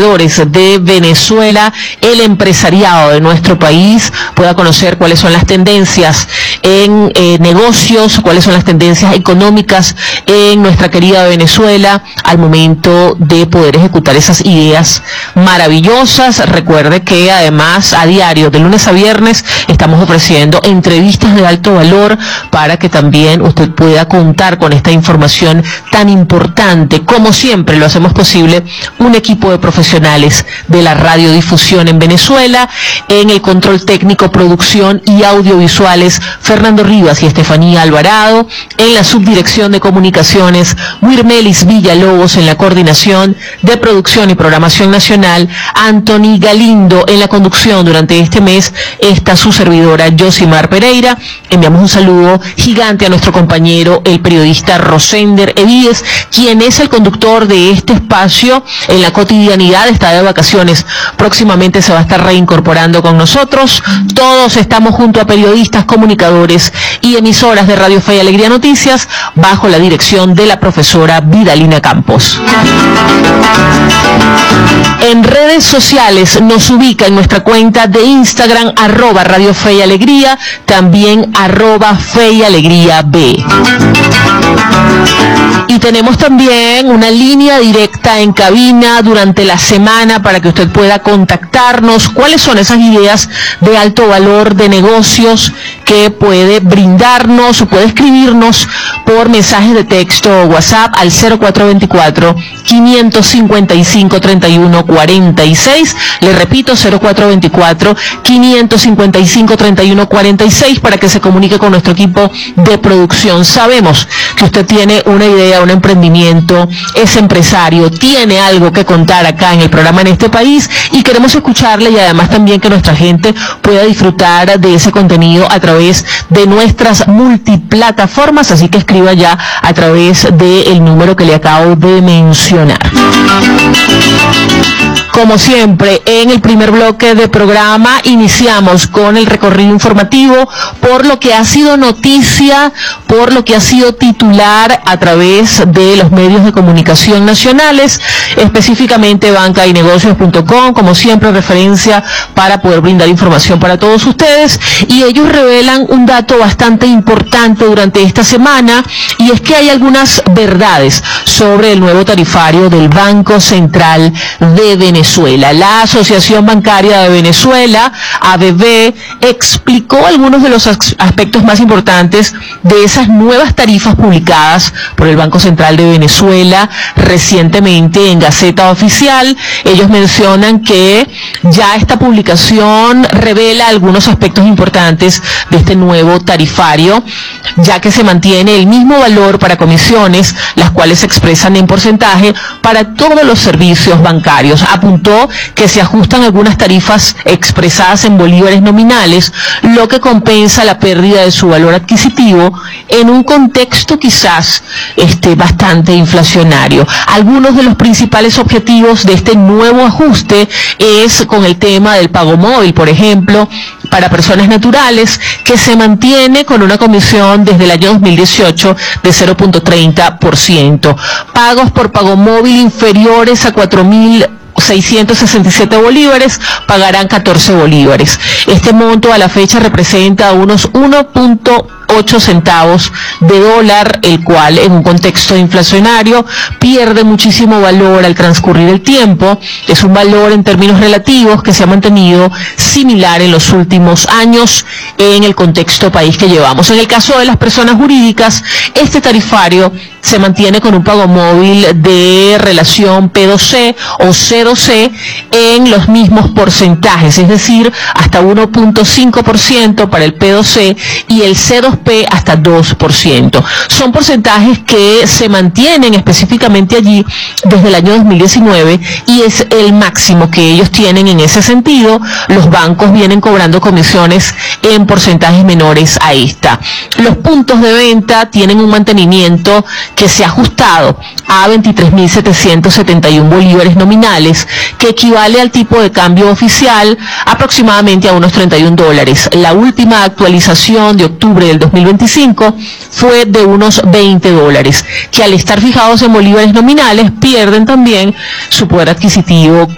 emprendedores de Venezuela, el empresariado de nuestro país, pueda conocer cuáles son las tendencias en negocios, cuáles son las tendencias económicas en nuestra querida Venezuela al momento de poder ejecutar esas ideas maravillosas. Recuerde que además a diario, de lunes a viernes, estamos ofreciendo entrevistas de alto valor para que también usted pueda contar con esta información tan importante. Como siempre lo hacemos posible un equipo de profesionales de la radiodifusión en Venezuela, en el control técnico, producción y audiovisuales, Fernando Rivas y Estefanía Alvarado, en la subdirección de comunicaciones, Wirmelis Villalobos, en la coordinación de producción y programación nacional, Anthony Galindo en la conducción durante este mes, está su servidora Yosimar Pereira. Enviamos un saludo gigante a nuestro compañero, el periodista Rosender Evíes, quien es el conductor de este espacio en la cotidianidad, está de vacaciones, próximamente se va a estar reincorporando con nosotros. Todos estamos junto a periodistas, comunicadores y emisoras de Radio Fe y Alegría Noticias, bajo la dirección de la profesora Vidalina Campos. En redes sociales nos ubica en nuestra cuenta de Instagram, @Radio Fe y Alegría, también @Fe y Alegría B. Y tenemos también una línea directa en cabina durante la semana para que usted pueda contactarnos. ¿Cuáles son esas ideas de alto valor de negocios que puede brindarnos o puede escribirnos por mensajes de texto o WhatsApp al 0424-555-3146? Le repito, 0424-555-3146 para que se comunique con nuestro equipo de producción. Sabemos que usted tiene una idea, un emprendimiento, es empresario, tiene algo que contar acá en el programa En Este País, y queremos escucharle, y además también que nuestra gente pueda disfrutar de ese contenido a través de nuestras multiplataformas, así que escriba ya a través del número que le acabo de mencionar. Como siempre, en el primer bloque de programa iniciamos con el recorrido informativo por lo que ha sido noticia, por lo que ha sido titular a través de los medios de comunicación nacionales, específicamente bancaynegocios.com, como siempre referencia para poder brindar información para todos ustedes, y ellos revelan un dato bastante importante durante esta semana, y es que hay algunas verdades sobre el nuevo tarifario del Banco Central de Venezuela. La Asociación Bancaria de Venezuela, ABV, explicó algunos de los aspectos más importantes de esas nuevas tarifas publicadas por el Banco Central de Venezuela recientemente en Gaceta Oficial. Ellos mencionan que ya esta publicación revela algunos aspectos importantes de este nuevo tarifario, ya que se mantiene el mismo valor para comisiones, las cuales se expresan en porcentaje para todos los servicios bancarios. Apuntó que se ajustan algunas tarifas expresadas en bolívares nominales, lo que compensa la pérdida de su valor adquisitivo en un contexto quizás bastante inflacionario. Algunos de los principales objetivos de este nuevo ajuste es con el tema del pago móvil, por ejemplo, para personas naturales, que se mantiene con una comisión desde el año 2018 de 0.30%. Pagos por pago móvil inferiores a 4.667 bolívares pagarán 14 bolívares. Este monto a la fecha representa unos 1.8 centavos de dólar, el cual en un contexto inflacionario pierde muchísimo valor al transcurrir el tiempo. Es un valor en términos relativos que se ha mantenido similar en los últimos años en el contexto país que llevamos. En el caso de las personas jurídicas, este tarifario se mantiene con un pago móvil de relación P2C o C2C en los mismos porcentajes, es decir, hasta 1.5% para el P2C y el C2P hasta 2%. Son porcentajes que se mantienen específicamente allí desde el año 2019 y es el máximo que ellos tienen en ese sentido. Los bancos vienen cobrando comisiones en porcentajes menores a esta. Los puntos de venta tienen un mantenimiento que se ha ajustado a 23.771 bolívares nominales, que equivale al tipo de cambio oficial aproximadamente a unos 31 dólares. La última actualización de octubre del 2025 fue de unos 20 dólares, que al estar fijados en bolívares nominales pierden también su poder adquisitivo